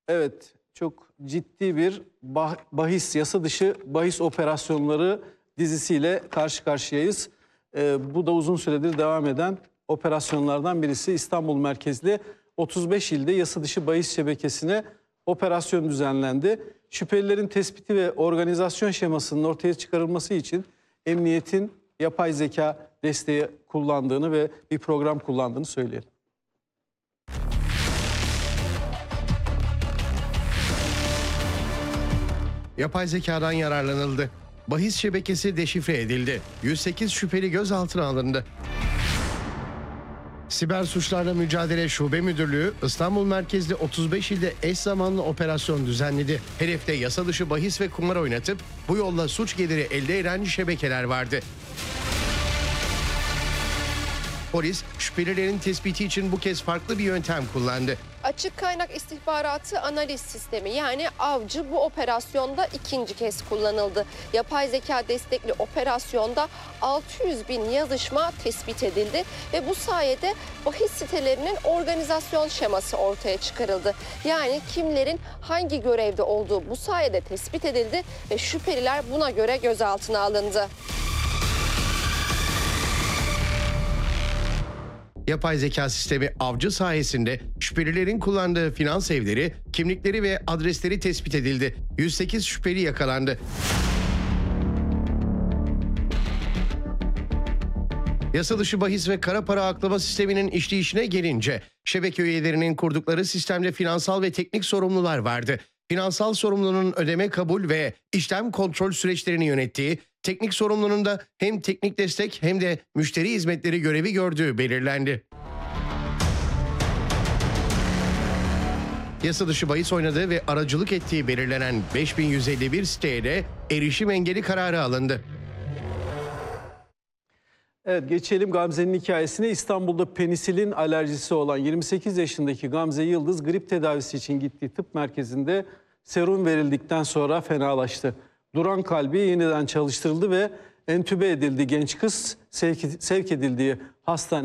Evet, çok ciddi bir yasa dışı bahis operasyonları dizisiyle karşı karşıyayız. Bu da uzun süredir devam eden operasyonlardan birisi. İstanbul merkezli 35 ilde yasa dışı bahis şebekesine operasyon düzenlendi. Şüphelilerin tespiti ve organizasyon şemasının ortaya çıkarılması için emniyetin yapay zeka desteği kullandığını ve bir program kullandığını söyleyelim. Yapay zekadan yararlanıldı. Bahis şebekesi deşifre edildi. 108 şüpheli gözaltına alındı. Siber Suçlarla Mücadele Şube Müdürlüğü İstanbul merkezli 35 ilde eş zamanlı operasyon düzenledi. Hedefte yasa dışı bahis ve kumar oynatıp bu yolla suç geliri elde eden şebekeler vardı. Polis şüphelilerin tespiti için bu kez farklı bir yöntem kullandı. Açık kaynak istihbaratı analiz sistemi yani Avcı bu operasyonda ikinci kez kullanıldı. Yapay zeka destekli operasyonda 600 bin yazışma tespit edildi ve bu sayede bahis sitelerinin organizasyon şeması ortaya çıkarıldı. Yani kimlerin hangi görevde olduğu bu sayede tespit edildi ve şüpheliler buna göre gözaltına alındı. Yapay zeka sistemi Avcı sayesinde şüphelilerin kullandığı finans evleri, kimlikleri ve adresleri tespit edildi. 108 şüpheli yakalandı. Yasa dışı bahis ve kara para aklama sisteminin işleyişine gelince şebeke üyelerinin kurdukları sistemde finansal ve teknik sorumlular vardı. Finansal sorumlunun ödeme kabul ve işlem kontrol süreçlerini yönettiği, teknik sorumlunun da hem teknik destek hem de müşteri hizmetleri görevi gördüğü belirlendi. Yasa dışı bahis oynadığı ve aracılık ettiği belirlenen 5151 siteye de erişim engeli kararı alındı. Evet, geçelim Gamze'nin hikayesine. İstanbul'da penisilin alerjisi olan 28 yaşındaki Gamze Yıldız grip tedavisi için gittiği tıp merkezinde serum verildikten sonra fenalaştı. Duran kalbi yeniden çalıştırıldı ve entübe edildi. Genç kız sevk edildiği hastane